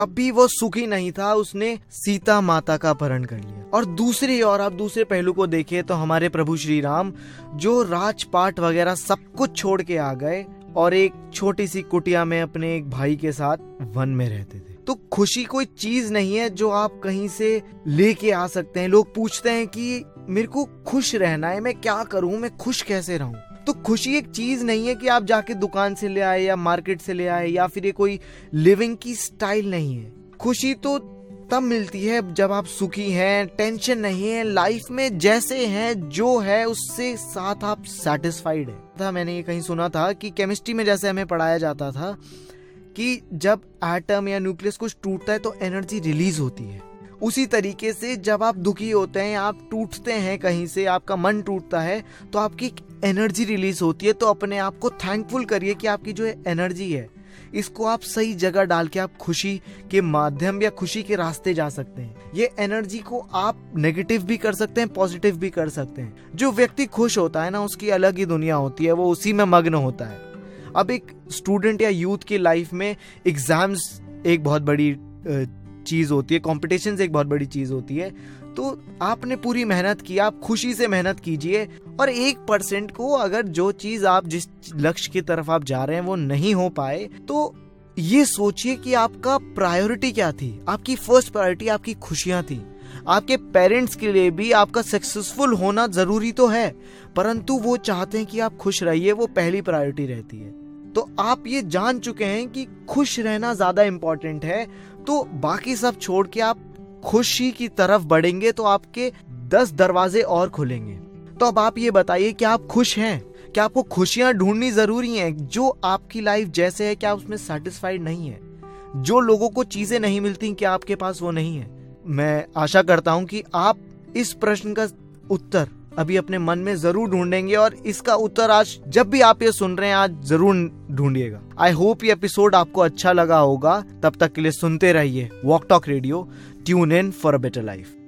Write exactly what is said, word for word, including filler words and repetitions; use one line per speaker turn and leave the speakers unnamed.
अभी वो सुखी नहीं था, उसने सीता माता का अपहरण कर लिया। और दूसरी ओर आप दूसरे पहलू को देखिए तो हमारे प्रभु श्री राम जो राजपाट वगैरह सब कुछ छोड़ के आ गए और एक छोटी सी कुटिया में अपने एक भाई के साथ वन में रहते थे। तो खुशी कोई चीज नहीं है जो आप कहीं से लेके आ सकते हैं। लोग पूछते हैं कि मेरे को खुश रहना है, मैं क्या करूं, मैं खुश कैसे रहूं। तो खुशी एक चीज नहीं है कि आप जाके दुकान से ले आए या मार्केट से ले आए, या फिर ये कोई लिविंग की स्टाइल नहीं है। खुशी तो तब मिलती है जब आप सुखी हैं, टेंशन नहीं है, लाइफ में जैसे हैं जो है उससे साथ आप सेटिस्फाइड है। था मैंने ये कहीं सुना था कि केमिस्ट्री में जैसे हमें पढ़ाया जाता था कि जब एटम या न्यूक्लियस कुछ टूटता है तो एनर्जी रिलीज होती है, उसी तरीके से जब आप दुखी होते हैं, आप टूटते हैं कहीं से, आपका मन टूटता है तो आपकी एनर्जी रिलीज होती है। तो अपने आप को थैंकफुल करिए कि आपकी जो एनर्जी है इसको आप सही जगह डाल के आप खुशी के माध्यम या खुशी के रास्ते जा सकते हैं। ये एनर्जी को आप नेगेटिव भी कर सकते हैं, पॉजिटिव भी कर सकते हैं। जो व्यक्ति खुश होता है ना, उसकी अलग ही दुनिया होती है, वो उसी में मग्न होता है। अब एक स्टूडेंट या यूथ की लाइफ में एग्जाम्स एक बहुत बड़ी चीज होती है, कॉम्पिटिशन एक बहुत बड़ी चीज होती है। तो आपने पूरी मेहनत की, आप खुशी से मेहनत कीजिए। और एक परसेंट को अगर जो चीज आप जिस लक्ष्य की तरफ आप जा रहे हैं वो नहीं हो पाए तो ये सोचिए कि आपका प्रायोरिटी क्या थी। आपकी फर्स्ट प्रायोरिटी आपकी खुशियां थी। आपके पेरेंट्स के लिए भी आपका सक्सेसफुल होना जरूरी तो है, परंतु वो चाहते हैं कि आप खुश रहिए, वो पहली प्रायोरिटी रहती है। तो आप ये जान चुके हैं कि खुश रहना ज्यादा इंपॉर्टेंट है, तो बाकी सब छोड़ के आप खुशी की तरफ बढ़ेंगे तो आपके दस दरवाजे और खुलेंगे। तो अब आप ये बताइए कि आप खुश हैं? क्या आपको खुशियां ढूंढनी जरूरी हैं? जो आपकी लाइफ जैसे है क्या उसमें सेटिस्फाइड नहीं है? जो लोगों को चीजें नहीं मिलती क्या आपके पास वो नहीं है? मैं आशा करता हूं कि आप इस प्रश्न का उत्तर अभी अपने मन में जरूर ढूंढेंगे और इसका उत्तर आज जब भी आप ये सुन रहे हैं आज जरूर ढूंढिएगा। आई होप ये एपिसोड आपको अच्छा लगा होगा। तब तक के लिए सुनते रहिए walk talk radio. Tune in for a better life.